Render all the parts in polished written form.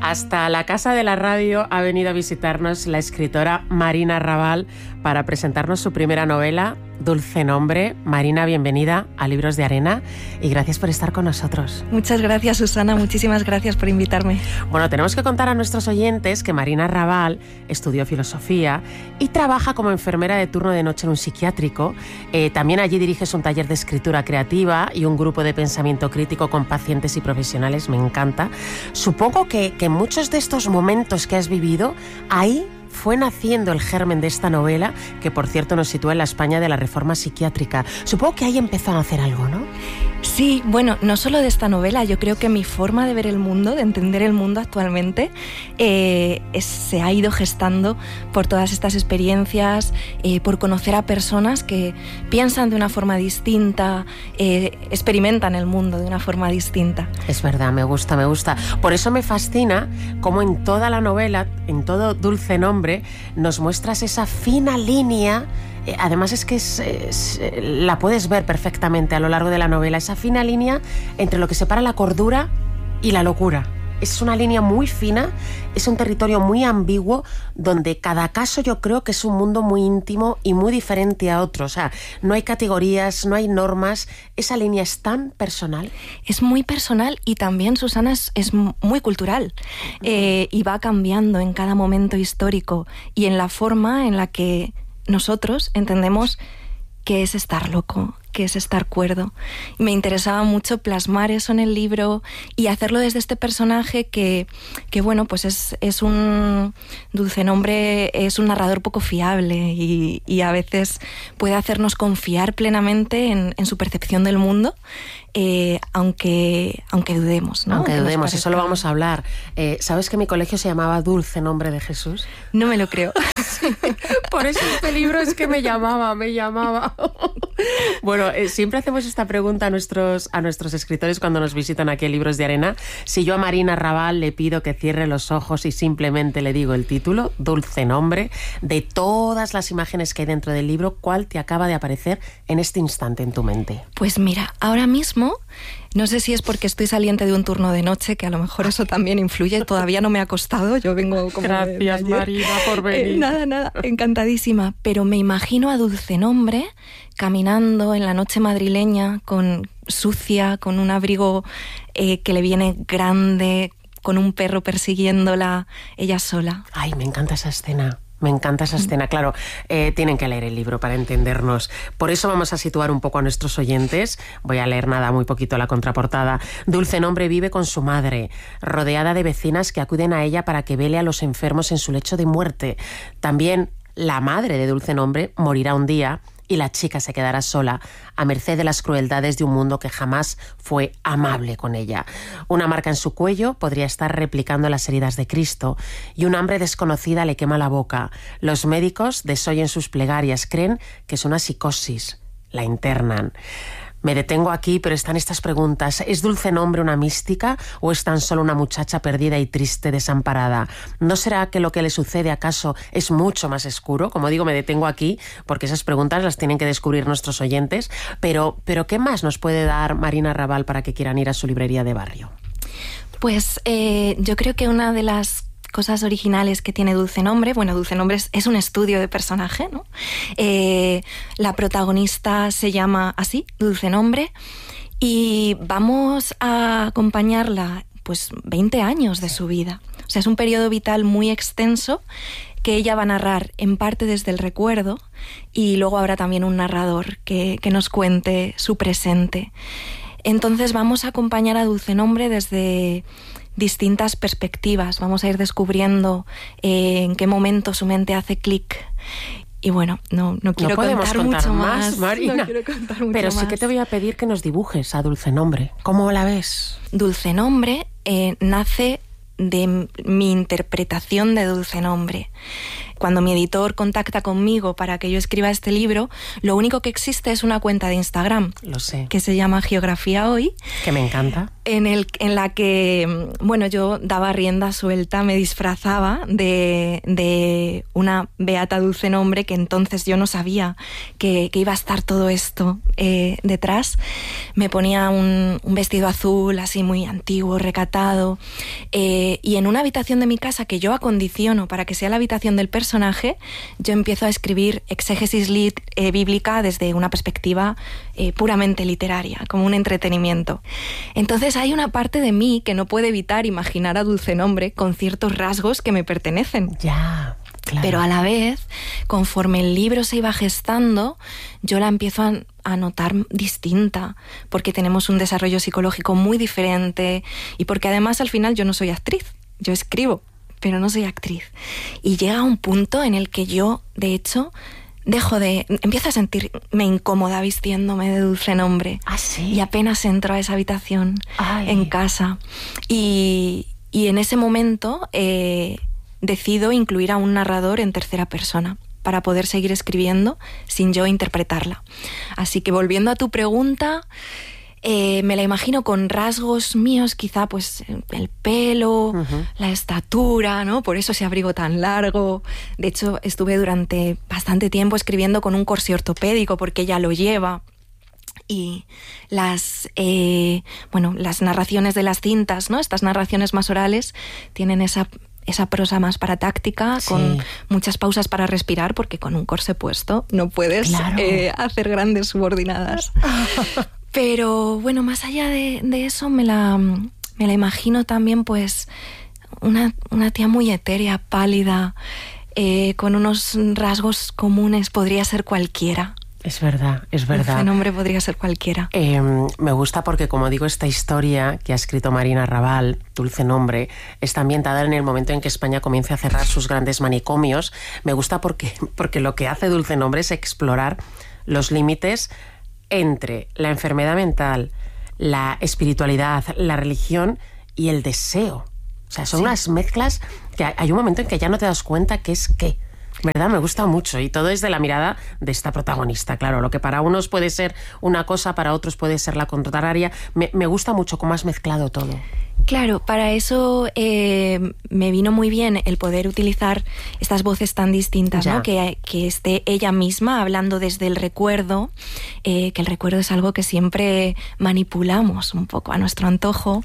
Hasta la Casa de la Radio ha venido a visitarnos la escritora Marina Raval para presentarnos su primera novela, Dulce Nombre. Marina, bienvenida a Libros de Arena y gracias por estar con nosotros. Muchas gracias, Susana. Muchísimas gracias por invitarme. Bueno, tenemos que contar a nuestros oyentes que Marina Raval estudió filosofía y trabaja como enfermera de turno de noche en un psiquiátrico. También allí diriges un taller de escritura creativa y un grupo de pensamiento crítico con pacientes y profesionales. Me encanta. Supongo que muchos de estos momentos que has vivido, ahí fue naciendo el germen de esta novela, que por cierto nos sitúa en la España de la Reforma Psiquiátrica. Supongo que ahí empezó a nacer algo, ¿no? Sí, bueno, no solo de esta novela, yo creo que mi forma de ver el mundo, de entender el mundo actualmente, se ha ido gestando por todas estas experiencias, por conocer a personas que piensan de una forma distinta, experimentan el mundo de una forma distinta. Es verdad, me gusta. Por eso me fascina cómo en toda la novela, en todo Dulce Nombre, nos muestras esa fina línea. Además es que la puedes ver perfectamente a lo largo de la novela, esa fina línea entre lo que separa la cordura y la locura. Es una línea muy fina, es un territorio muy ambiguo donde cada caso yo creo que es un mundo muy íntimo y muy diferente a otro. O sea, no hay categorías, no hay normas, esa línea es tan personal. Es muy personal y también, Susana, es muy cultural y va cambiando en cada momento histórico y en la forma en la que nosotros entendemos qué es estar loco, qué es estar cuerdo. Y me interesaba mucho plasmar eso en el libro y hacerlo desde este personaje que bueno, pues es un Dulce Nombre, es un narrador poco fiable y a veces puede hacernos confiar plenamente en su percepción del mundo, aunque dudemos, ¿no? Aunque dudemos, eso lo vamos a hablar. ¿Sabes que mi colegio se llamaba Dulce Nombre de Jesús? No me lo creo. Por eso este libro es que me llamaba. Bueno, siempre hacemos esta pregunta a nuestros escritores cuando nos visitan aquí en Libros de Arena. Si yo a Marina Raval le pido que cierre los ojos y simplemente le digo el título, Dulce Nombre, de todas las imágenes que hay dentro del libro, ¿cuál te acaba de aparecer en este instante en tu mente? Pues mira, ahora mismo, no sé si es porque estoy saliente de un turno de noche, que a lo mejor eso también influye, todavía no me ha costado, yo vengo como Gracias, Marina, por venir. Nada, encantadísima, pero me imagino a Dulce Nombre caminando en la noche madrileña, sucia, con un abrigo que le viene grande, con un perro persiguiéndola, ella sola. Ay, me encanta esa escena. Claro, tienen que leer el libro para entendernos. Por eso vamos a situar un poco a nuestros oyentes. Voy a leer muy poquito la contraportada. Dulce Nombre vive con su madre, rodeada de vecinas que acuden a ella para que vele a los enfermos en su lecho de muerte. También la madre de Dulce Nombre morirá un día y la chica se quedará sola, a merced de las crueldades de un mundo que jamás fue amable con ella. Una marca en su cuello podría estar replicando las heridas de Cristo y un hambre desconocida le quema la boca. Los médicos desoyen sus plegarias, creen que es una psicosis, la internan. Me detengo aquí, pero están estas preguntas. ¿Es Dulce Nombre una mística o es tan solo una muchacha perdida y triste, desamparada? ¿No será que lo que le sucede acaso es mucho más oscuro? Como digo, me detengo aquí porque esas preguntas las tienen que descubrir nuestros oyentes. Pero ¿qué más nos puede dar Marina Raval para que quieran ir a su librería de barrio? Pues yo creo que una de las cosas originales que tiene Dulce Nombre, bueno, Dulce Nombre es un estudio de personaje, ¿no? La protagonista se llama así, Dulce Nombre, y vamos a acompañarla pues 20 años de su vida. O sea, es un periodo vital muy extenso que ella va a narrar en parte desde el recuerdo y luego habrá también un narrador que nos cuente su presente. Entonces vamos a acompañar a Dulce Nombre desde distintas perspectivas, vamos a ir descubriendo en qué momento su mente hace clic. Y bueno, no quiero contar mucho más, Marina. No quiero contar mucho Pero sí más. que te voy a pedir que nos dibujes a Dulce Nombre. ¿Cómo la ves? Dulce Nombre nace de mi interpretación de Dulce Nombre. cuando mi editor contacta conmigo para que yo escriba este libro, lo único que existe es una cuenta de Instagram. Lo sé. Que se llama Geografía Hoy. Que me encanta. En la que, bueno, yo daba rienda suelta, me disfrazaba de una beata dulce nombre, que entonces yo no sabía que iba a estar todo esto detrás. Me ponía un vestido azul, así muy antiguo, recatado, y en una habitación de mi casa que yo acondiciono para que sea la habitación del personaje, yo empiezo a escribir exégesis bíblica desde una perspectiva puramente literaria, como un entretenimiento. Entonces hay una parte de mí que no puede evitar imaginar a Dulce Nombre con ciertos rasgos que me pertenecen. Ya, claro. Pero a la vez, conforme el libro se iba gestando, yo la empiezo a notar distinta, porque tenemos un desarrollo psicológico muy diferente y porque además al final yo no soy actriz, yo escribo, pero no soy actriz. Y llega un punto en el que yo, de hecho, empiezo a sentirme incómoda vistiéndome de Dulce Nombre. ¿Ah, sí? Y apenas entro a esa habitación en casa. Y en ese momento decido incluir a un narrador en tercera persona para poder seguir escribiendo sin yo interpretarla. Así que volviendo a tu pregunta, me la imagino con rasgos míos, quizá pues el pelo, la estatura, ¿no? Por eso ese abrigo tan largo. De hecho, estuve durante bastante tiempo escribiendo con un corsé ortopédico porque ella lo lleva. Y las narraciones de las cintas, ¿no? Estas narraciones más orales tienen esa prosa más paratáctica, sí, con muchas pausas para respirar, porque con un corsé puesto no puedes hacer grandes subordinadas. Pero bueno, más allá de eso, me la imagino también pues una tía muy etérea, pálida, con unos rasgos comunes. Podría ser cualquiera. Es verdad, es verdad. Dulce Nombre podría ser cualquiera. Me gusta porque, como digo, esta historia que ha escrito Marina Raval, Dulce Nombre, está ambientada en el momento en que España comienza a cerrar sus grandes manicomios. Me gusta porque lo que hace Dulce Nombre es explorar los límites entre la enfermedad mental, la espiritualidad, la religión y el deseo. O sea, son unas mezclas que hay un momento en que ya no te das cuenta qué es qué. ¿Verdad? Me gusta mucho, y todo desde la mirada de esta protagonista. Claro, lo que para unos puede ser una cosa, para otros puede ser la contraria. Me gusta mucho cómo has mezclado todo. Claro, para eso me vino muy bien el poder utilizar estas voces tan distintas, ¿no? Que esté ella misma hablando desde el recuerdo, que el recuerdo es algo que siempre manipulamos un poco a nuestro antojo,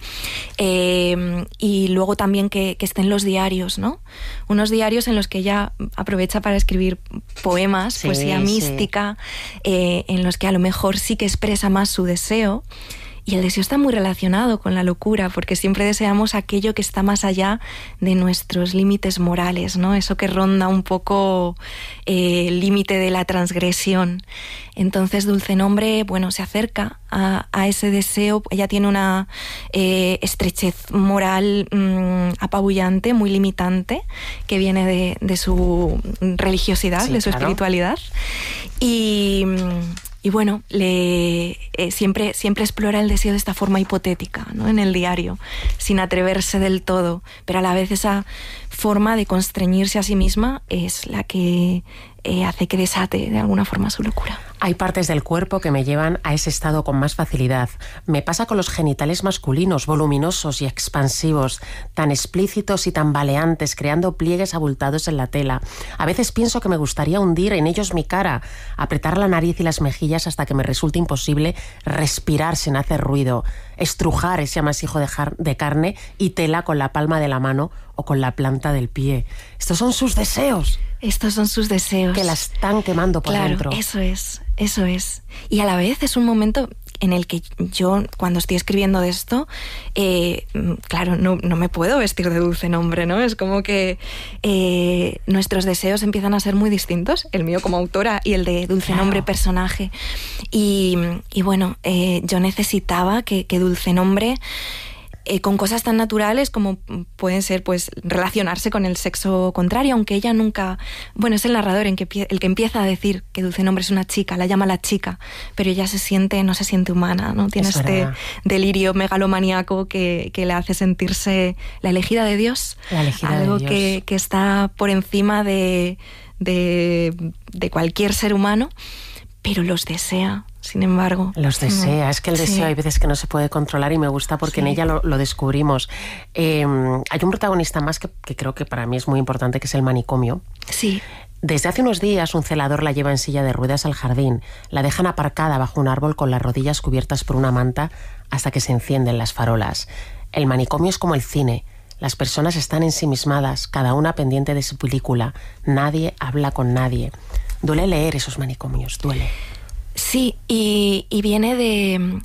y luego también que estén los diarios, ¿no? Unos diarios en los que ella aprovecha para escribir poemas, poesía mística, en los que a lo mejor sí que expresa más su deseo. Y el deseo está muy relacionado con la locura, porque siempre deseamos aquello que está más allá de nuestros límites morales, ¿no? Eso que ronda un poco el límite de la transgresión. Entonces Dulce Nombre, bueno, se acerca a ese deseo. Ella tiene una estrechez moral apabullante, muy limitante, que viene de su religiosidad, de su espiritualidad. Y bueno, siempre explora el deseo de esta forma hipotética, ¿no? En el diario, sin atreverse del todo, pero a la vez esa forma de constreñirse a sí misma es la que hace que desate de alguna forma su locura. Hay partes del cuerpo que me llevan a ese estado con más facilidad. Me pasa con los genitales masculinos, voluminosos y expansivos, tan explícitos y tambaleantes, creando pliegues abultados en la tela. A veces pienso que me gustaría hundir en ellos mi cara, apretar la nariz y las mejillas hasta que me resulte imposible respirar sin hacer ruido, estrujar ese amasijo de carne y tela con la palma de la mano o con la planta del pie. Estos son sus deseos. Estos son sus deseos. Que la están quemando por dentro. Claro, eso es. Y a la vez es un momento en el que yo, cuando estoy escribiendo de esto, claro, no me puedo vestir de Dulce Nombre, ¿no? Es como que nuestros deseos empiezan a ser muy distintos, el mío como autora y el de Dulce Nombre personaje. Y bueno, yo necesitaba que Dulce Nombre con cosas tan naturales como pueden ser pues relacionarse con el sexo contrario, aunque ella nunca... Bueno, es el narrador el que empieza a decir que Dulce Nombre es una chica, la llama la chica, pero ella no se siente humana, ¿no? Tiene delirio megalomaníaco que le hace sentirse la elegida de Dios, algo de Dios. Que está por encima de cualquier ser humano, pero los desea. Sin embargo. Los desea. Es que el deseo hay veces que no se puede controlar y me gusta porque en ella lo descubrimos. Hay un protagonista más que creo que para mí es muy importante, que es el manicomio. Sí. Desde hace unos días un celador la lleva en silla de ruedas al jardín. La dejan aparcada bajo un árbol con las rodillas cubiertas por una manta hasta que se encienden las farolas. El manicomio es como el cine. Las personas están ensimismadas, cada una pendiente de su película. Nadie habla con nadie. Duele leer esos manicomios, duele. Sí, y viene de,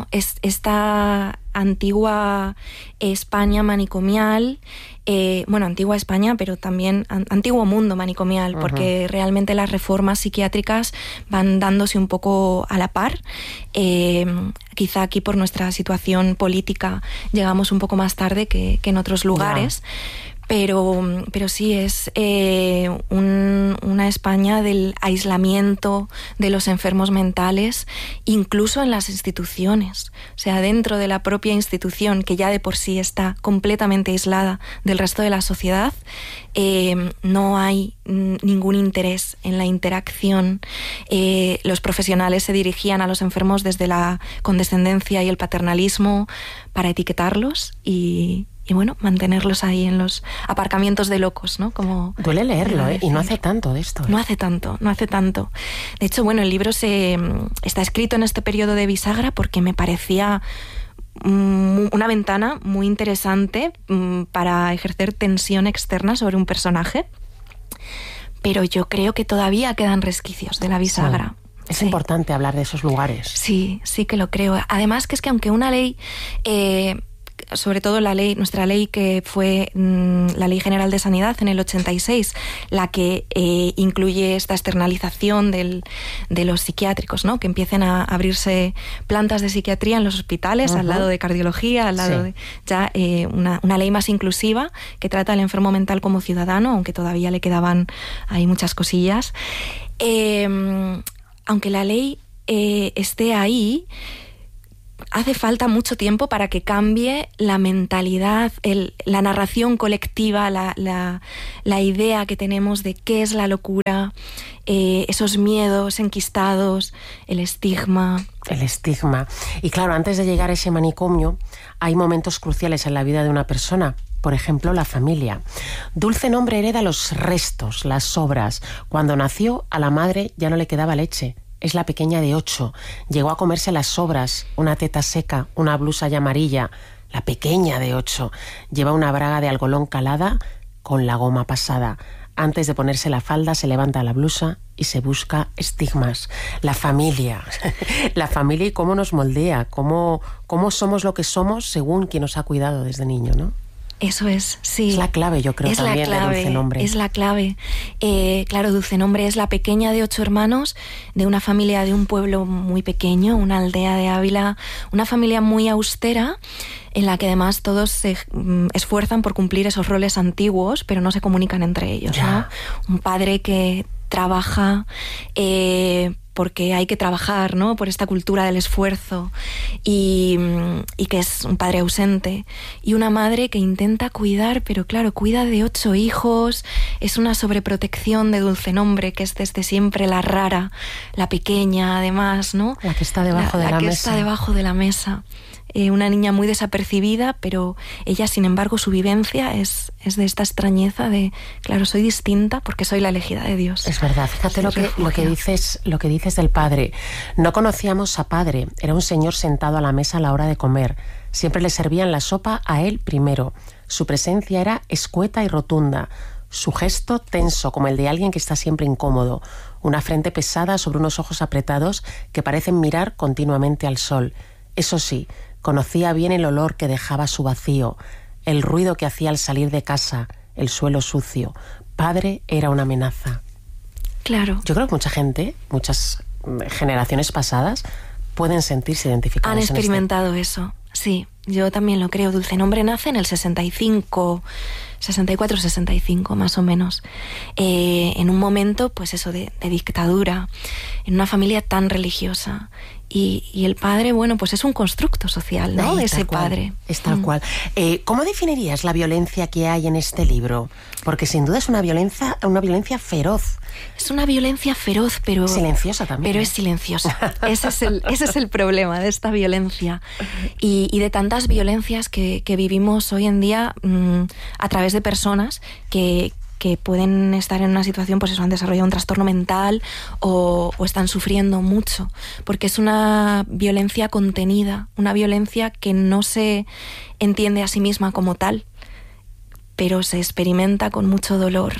esta antigua España manicomial, antigua España, pero también antiguo mundo manicomial, porque realmente las reformas psiquiátricas van dándose un poco a la par. Quizá aquí por nuestra situación política llegamos un poco más tarde que en otros lugares. Pero sí, es una España del aislamiento de los enfermos mentales, incluso en las instituciones. O sea, dentro de la propia institución, que ya de por sí está completamente aislada del resto de la sociedad, no hay ningún interés en la interacción. Los profesionales se dirigían a los enfermos desde la condescendencia y el paternalismo para etiquetarlos y mantenerlos ahí en los aparcamientos de locos, ¿no? Como duele leerlo, y no hace tanto de esto. No hace tanto. De hecho, el libro está escrito en este periodo de bisagra porque me parecía una ventana muy interesante para ejercer tensión externa sobre un personaje, pero yo creo que todavía quedan resquicios de la bisagra. Sí. Es importante hablar de esos lugares. Sí que lo creo. Además, que es que aunque una ley... sobre todo nuestra ley que fue la Ley General de Sanidad en el 86, la que incluye esta externalización de los psiquiátricos, ¿no? Que empiecen a abrirse plantas de psiquiatría en los hospitales, al lado de cardiología, al lado de ya una ley más inclusiva que trata al enfermo mental como ciudadano, aunque todavía le quedaban ahí muchas cosillas. Aunque la ley esté ahí, hace falta mucho tiempo para que cambie la mentalidad, la narración colectiva, la idea que tenemos de qué es la locura, esos miedos enquistados, el estigma. El estigma. Y claro, antes de llegar a ese manicomio, hay momentos cruciales en la vida de una persona. Por ejemplo, la familia. Dulce Nombre hereda los restos, las sobras. Cuando nació, a la madre ya no le quedaba leche. Es la pequeña de 8. Llegó a comerse las sobras, una teta seca, una blusa ya amarilla. La pequeña de 8. Lleva una braga de algodón calada con la goma pasada. Antes de ponerse la falda se levanta la blusa y se busca estigmas. La familia. La familia y cómo nos moldea, cómo somos lo que somos según quien nos ha cuidado desde niño, ¿no? Eso es, sí. Es la clave, yo creo, también de Dulce Nombre. Es la clave. Claro, Dulce Nombre es la pequeña de 8 hermanos, de una familia de un pueblo muy pequeño, una aldea de Ávila, una familia muy austera, en la que además todos se esfuerzan por cumplir esos roles antiguos, pero no se comunican entre ellos, ¿no? Un padre que trabaja porque hay que trabajar, ¿no? Por esta cultura del esfuerzo y que es un padre ausente, y una madre que intenta cuidar, pero claro, cuida de 8 hijos, es una sobreprotección de Dulce Nombre, que es desde siempre la rara, la pequeña además, ¿no? La que está debajo de la mesa. La que está debajo de la mesa. Una niña muy desapercibida, pero ella, sin embargo, su vivencia es de esta extrañeza de, claro, soy distinta porque soy la elegida de Dios. Es verdad, fíjate lo que dices del padre. No conocíamos a padre, era un señor sentado a la mesa a la hora de comer. Siempre le servían la sopa a él primero. Su presencia era escueta y rotunda. Su gesto tenso, como el de alguien que está siempre incómodo. Una frente pesada sobre unos ojos apretados que parecen mirar continuamente al sol. Eso sí, conocía bien el olor que dejaba su vacío, el ruido que hacía al salir de casa, el suelo sucio. Padre era una amenaza. Claro. Yo creo que mucha gente, muchas generaciones pasadas, pueden sentirse identificadas. Han experimentado eso, sí. yo también lo creo. Dulce Nombre nace en el 64, 65 más o menos, en un momento pues eso de dictadura, en una familia tan religiosa. Y el padre, bueno, pues es un constructo social, ¿no? Ahí, ese cual, padre. Es tal cual. ¿Cómo definirías la violencia que hay en este libro? Porque sin duda es una violencia feroz. Es una violencia feroz, pero... silenciosa también. Pero es silenciosa. Ese es el problema de esta violencia. Y de tantas violencias que vivimos hoy en día a través de personas que pueden estar en una situación, pues eso, han desarrollado un trastorno mental o están sufriendo mucho, porque es una violencia contenida, una violencia que no se entiende a sí misma como tal, pero se experimenta con mucho dolor,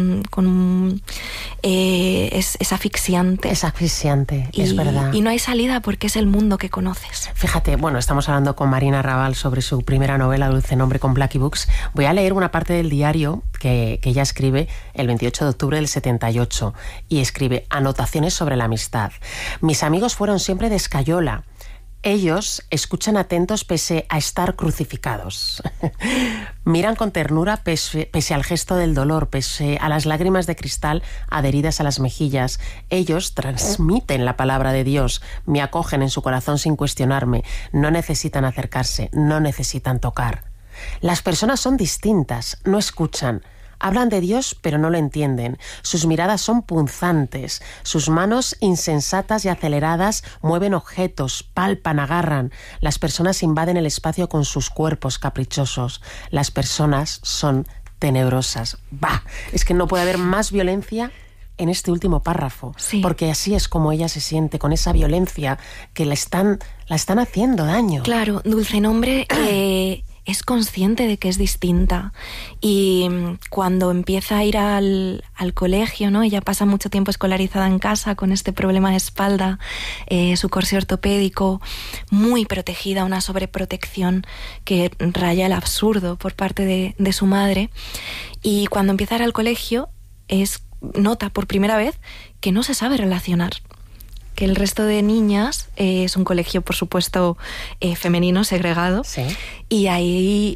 es asfixiante. Es asfixiante, es verdad. Y no hay salida porque es el mundo que conoces. Fíjate, bueno, estamos hablando con Marina Raval sobre su primera novela, Dulce Nombre, con Blackie Books. Voy a leer una parte del diario que ella escribe el 28 de octubre del 78 y escribe: anotaciones sobre la amistad. Mis amigos fueron siempre de escayola. Ellos escuchan atentos pese a estar crucificados. Miran con ternura pese al gesto del dolor, pese a las lágrimas de cristal adheridas a las mejillas. Ellos transmiten la palabra de Dios, me acogen en su corazón sin cuestionarme. No necesitan acercarse, no necesitan tocar. Las personas son distintas, no escuchan. Hablan de Dios, pero no lo entienden. Sus miradas son punzantes. Sus manos, insensatas y aceleradas, mueven objetos, palpan, agarran. Las personas invaden el espacio con sus cuerpos caprichosos. Las personas son tenebrosas. ¡Bah! Es que no puede haber más violencia en este último párrafo. Sí. Porque así es como ella se siente, con esa violencia que la están haciendo daño. Claro, Dulce Nombre... es consciente de que es distinta y cuando empieza a ir al colegio, ¿no? Ella pasa mucho tiempo escolarizada en casa con este problema de espalda, su corsé ortopédico, muy protegida, una sobreprotección que raya el absurdo por parte de su madre, y cuando empieza a ir al colegio nota por primera vez que no se sabe relacionar, que el resto de niñas, es un colegio, por supuesto, femenino, segregado, sí. Y ahí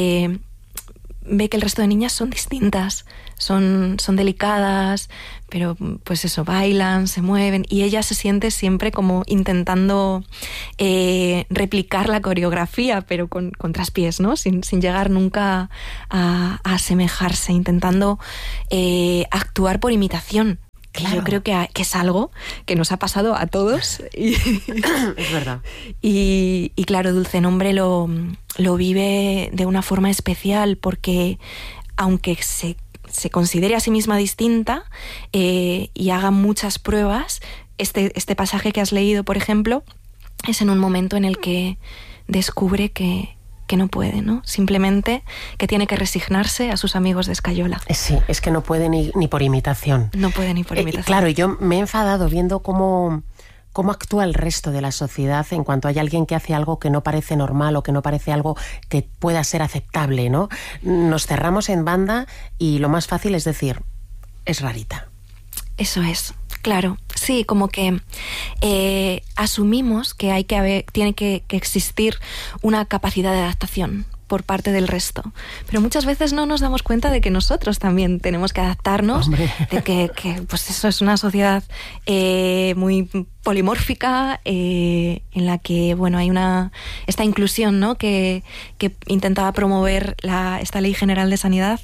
ve que el resto de niñas son distintas, son delicadas, pero pues eso, bailan, se mueven, y ella se siente siempre como intentando replicar la coreografía, pero con traspiés, ¿no? Sin llegar nunca a asemejarse, intentando actuar por imitación. Claro. Yo creo que es algo que nos ha pasado a todos. Es verdad. Y claro, Dulce Nombre lo vive de una forma especial porque aunque se considere a sí misma distinta y haga muchas pruebas, este pasaje que has leído, por ejemplo, es en un momento en el que descubre que no puede, ¿no? Simplemente que tiene que resignarse a sus amigos de escayola. Sí, es que no puede ni por imitación. No puede ni por imitación. Claro, yo me he enfadado viendo cómo actúa el resto de la sociedad en cuanto hay alguien que hace algo que no parece normal o que no parece algo que pueda ser aceptable, ¿no? Nos cerramos en banda y lo más fácil es decir, es rarita. Eso es. Claro, sí, como que asumimos que tiene que existir una capacidad de adaptación por parte del resto. Pero muchas veces no nos damos cuenta de que nosotros también tenemos que adaptarnos, Hombre. De que pues eso es una sociedad muy polimórfica, en la que bueno hay esta inclusión, ¿no? que intentaba promover esta Ley General de Sanidad,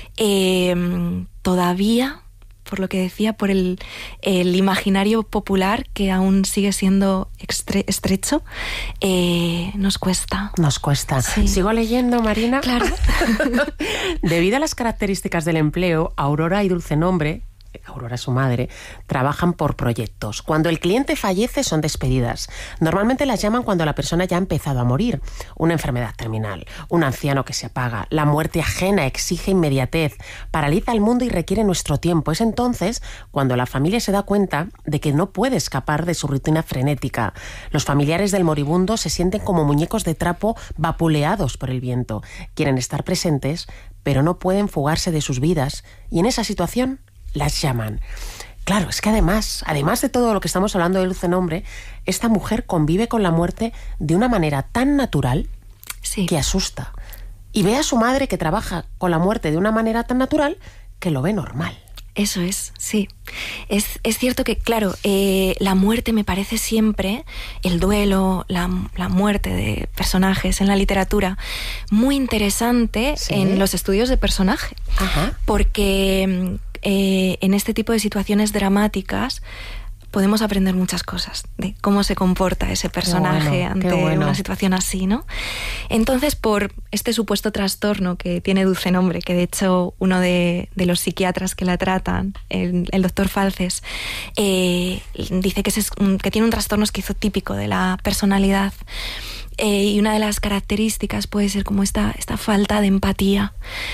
todavía, por lo que decía, por el imaginario popular, que aún sigue siendo estrecho, nos cuesta. Nos cuesta. Sí. ¿Sigo leyendo, Marina? Claro. Debido a las características del empleo, Aurora y Dulce Nombre, Aurora su madre, trabajan por proyectos. Cuando el cliente fallece son despedidas. Normalmente las llaman cuando la persona ya ha empezado a morir. Una enfermedad terminal, un anciano que se apaga. La muerte ajena exige inmediatez, paraliza el mundo y requiere nuestro tiempo. Es entonces cuando la familia se da cuenta de que no puede escapar de su rutina frenética. Los familiares del moribundo se sienten como muñecos de trapo vapuleados por el viento. Quieren estar presentes, pero no pueden fugarse de sus vidas. Y en esa situación las llaman. Claro, es que además de todo lo que estamos hablando de Dulce Nombre, esta mujer convive con la muerte de una manera tan natural. que asusta. Y ve a su madre que trabaja con la muerte de una manera tan natural que lo ve normal. Eso es, sí. Es cierto que, claro, la muerte me parece siempre, el duelo, la muerte de personajes en la literatura, muy interesante en los estudios de personaje. Ajá. Porque en este tipo de situaciones dramáticas podemos aprender muchas cosas de cómo se comporta ese personaje ante una situación así, ¿no? Entonces, por este supuesto trastorno que tiene Dulce Nombre, que de hecho uno de los psiquiatras que la tratan, el doctor Falces, dice que tiene un trastorno esquizotípico de la personalidad. Y una de las características puede ser como esta falta de empatía.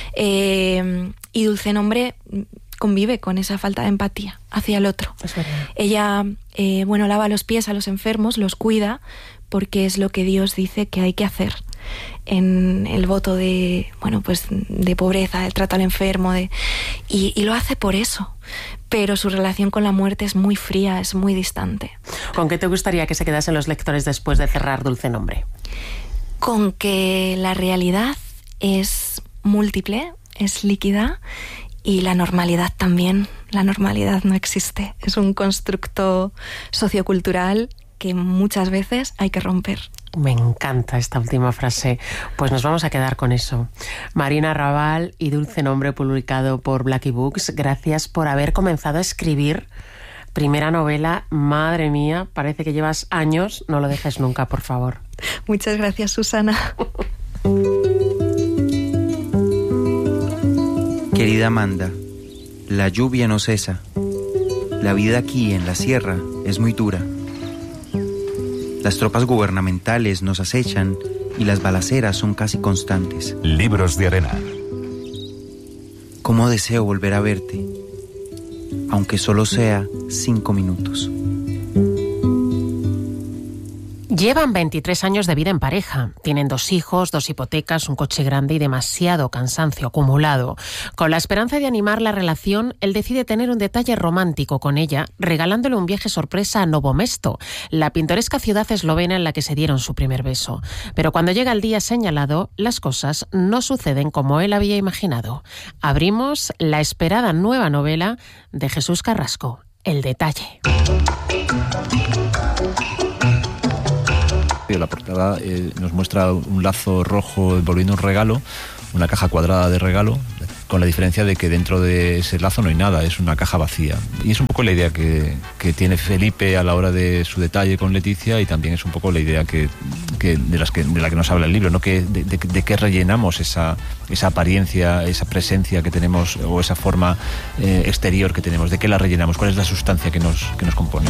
Y Dulce Nombre convive con esa falta de empatía hacia el otro. Ella, lava los pies a los enfermos, los cuida, porque es lo que Dios dice que hay que hacer en el voto de pobreza, del trato al enfermo, y lo hace por eso. Pero su relación con la muerte es muy fría, es muy distante. ¿Con qué te gustaría que se quedasen los lectores después de cerrar Dulce Nombre? Con que la realidad es múltiple, es líquida, y la normalidad también. La normalidad no existe. Es un constructo sociocultural que muchas veces hay que romper. Me encanta esta última frase. Pues nos vamos a quedar con eso. Marina Raval y Dulce Nombre, publicado por Blackie Books. Gracias por haber comenzado a escribir. Primera novela, madre mía, parece que llevas años. No lo dejes nunca, por favor. Muchas gracias, Susana. Querida Amanda, la lluvia no cesa. La vida aquí en la sierra es muy dura. Las tropas gubernamentales nos acechan y las balaceras son casi constantes. Libros de Arena. Cómo deseo volver a verte, aunque solo sea 5 minutos. Llevan 23 años de vida en pareja. Tienen 2 hijos, 2 hipotecas, un coche grande y demasiado cansancio acumulado. Con la esperanza de animar la relación, él decide tener un detalle romántico con ella, regalándole un viaje sorpresa a Novo Mesto, la pintoresca ciudad eslovena en la que se dieron su primer beso. Pero cuando llega el día señalado, las cosas no suceden como él había imaginado. Abrimos la esperada nueva novela de Jesús Carrasco, El detalle. La portada nos muestra un lazo rojo envolviendo un regalo, una caja cuadrada de regalo, con la diferencia de que dentro de ese lazo no hay nada, es una caja vacía. Y es un poco la idea que tiene Felipe a la hora de su detalle con Leticia, y también es un poco la idea de la que nos habla el libro, ¿no? De qué rellenamos esa apariencia, esa presencia que tenemos, o esa forma exterior que tenemos, de qué la rellenamos, cuál es la sustancia que nos compone.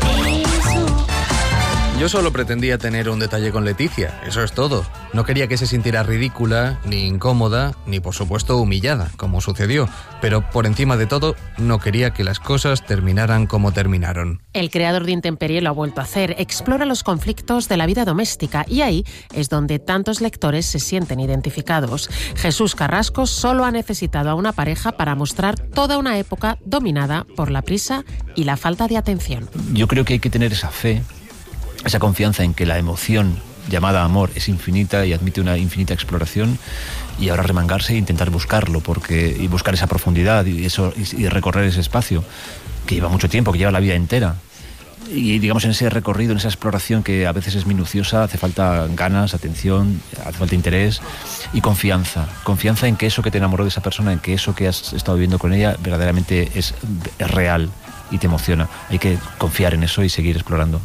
Yo solo pretendía tener un detalle con Leticia, eso es todo. No quería que se sintiera ridícula, ni incómoda, ni por supuesto humillada, como sucedió. Pero por encima de todo, no quería que las cosas terminaran como terminaron. El creador de Intemperie lo ha vuelto a hacer, explora los conflictos de la vida doméstica, y ahí es donde tantos lectores se sienten identificados. Jesús Carrasco solo ha necesitado a una pareja para mostrar toda una época dominada por la prisa y la falta de atención. Yo creo que hay que tener esa fe, esa confianza en que la emoción llamada amor es infinita y admite una infinita exploración, y ahora remangarse e intentar buscarlo, y buscar esa profundidad y recorrer ese espacio que lleva mucho tiempo, que lleva la vida entera. Y digamos, en ese recorrido, en esa exploración que a veces es minuciosa, hace falta ganas, atención, hace falta interés y confianza en que eso que te enamoró de esa persona, en que eso que has estado viviendo con ella verdaderamente es real y te emociona. Hay que confiar en eso y seguir explorando.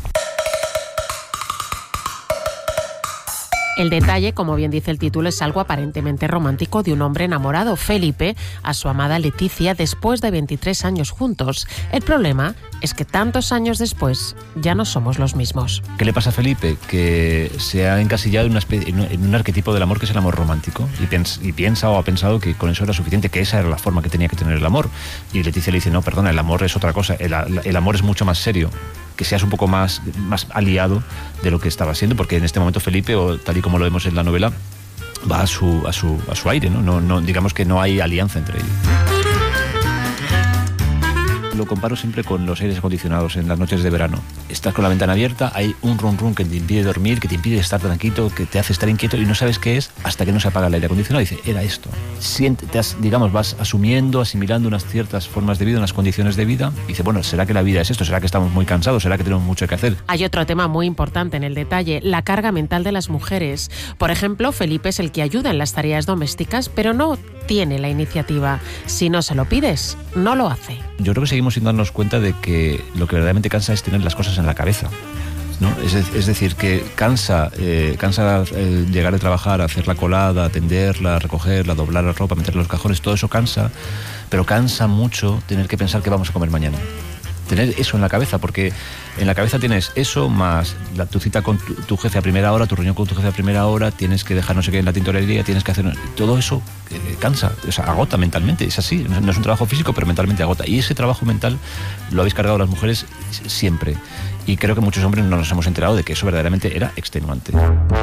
El detalle, como bien dice el título, es algo aparentemente romántico de un hombre enamorado, Felipe, a su amada Leticia después de 23 años juntos. El problema es que tantos años después ya no somos los mismos. ¿Qué le pasa a Felipe? Que se ha encasillado en un arquetipo del amor que es el amor romántico, y piensa o ha pensado que con eso era suficiente, que esa era la forma que tenía que tener el amor. Y Leticia le dice, no, perdona, el amor es otra cosa, el amor es mucho más serio, que seas un poco más aliado de lo que estaba siendo, porque en este momento Felipe, o tal y como lo vemos en la novela, va a su aire, ¿no? No, digamos que no hay alianza entre ellos. lo comparo siempre con los aires acondicionados en las noches de verano. Estás con la ventana abierta, hay un rum que te impide dormir, que te impide estar tranquilo, que te hace estar inquieto y no sabes qué es hasta que no se apaga el aire acondicionado. Y dices, era esto. Vas asumiendo, asimilando unas ciertas formas de vida, unas condiciones de vida. Y dices, bueno, ¿será que la vida es esto? ¿Será que estamos muy cansados? ¿Será que tenemos mucho que hacer? Hay otro tema muy importante en el detalle, la carga mental de las mujeres. Por ejemplo, Felipe es el que ayuda en las tareas domésticas, pero no tiene la iniciativa. Si no se lo pides, no lo hace. Yo creo que seguimos sin darnos cuenta de que lo que verdaderamente cansa es tener las cosas en la cabeza, ¿no? Es decir, que cansa llegar de trabajar, hacer la colada, atenderla, recogerla, doblar la ropa, meterla en los cajones, todo eso cansa, pero cansa mucho tener que pensar qué vamos a comer mañana. Tener eso en la cabeza, porque en la cabeza tienes eso más tu cita con tu jefe a primera hora, tu reunión con tu jefe a primera hora, tienes que dejar no sé qué en la tintorería, tienes que hacer... Todo eso cansa, o sea, agota mentalmente, es así, no es un trabajo físico, pero mentalmente agota. Y ese trabajo mental lo habéis cargado las mujeres siempre. Y creo que muchos hombres no nos hemos enterado de que eso verdaderamente era extenuante.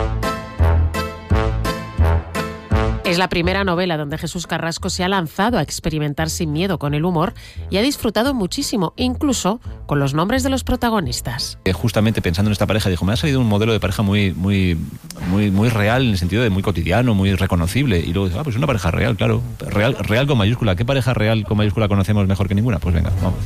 Es la primera novela donde Jesús Carrasco se ha lanzado a experimentar sin miedo con el humor y ha disfrutado muchísimo, incluso con los nombres de los protagonistas. Justamente pensando en esta pareja, dijo, me ha salido un modelo de pareja muy real, en el sentido de muy cotidiano, muy reconocible. Y luego dice, pues una pareja real, claro. Real con mayúscula. ¿Qué pareja real con mayúscula conocemos mejor que ninguna? Pues venga, vamos.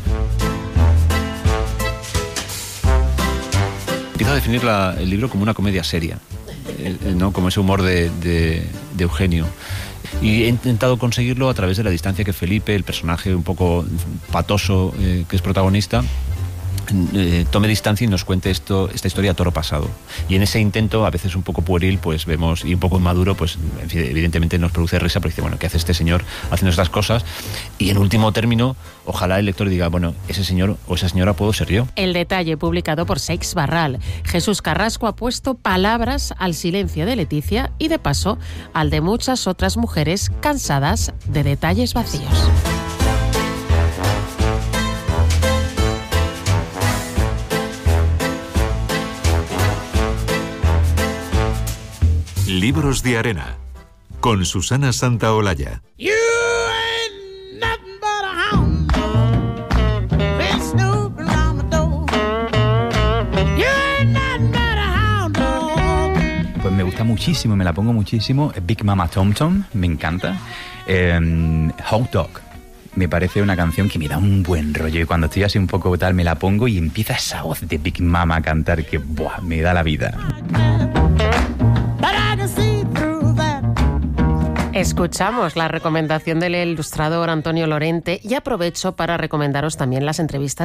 Empiezo a definir el libro como una comedia seria, ¿no? Como ese humor de Eugenio. Y he intentado conseguirlo a través de la distancia que Felipe, el personaje un poco patoso que es protagonista, tome distancia y nos cuente esta historia a toro pasado. Y en ese intento, a veces un poco pueril, pues vemos, y un poco inmaduro, pues en fin, evidentemente nos produce risa, porque dice, bueno, ¿qué hace este señor haciendo estas cosas? Y en último término, ojalá el lector diga, bueno, ese señor o esa señora puedo ser yo. El detalle, publicado por Seix Barral. Jesús Carrasco ha puesto palabras al silencio de Leticia y de paso al de muchas otras mujeres cansadas de detalles vacíos. Libros de Arena, con Susana Santaolalla. Pues me gusta muchísimo, me la pongo muchísimo. Big Mama Tom Tom, me encanta. Hot Dog, me parece una canción que me da un buen rollo. Y cuando estoy así un poco tal, me la pongo y empieza esa voz de Big Mama a cantar que me da la vida. Escuchamos la recomendación del ilustrador Antonio Lorente y aprovecho para recomendaros también las entrevistas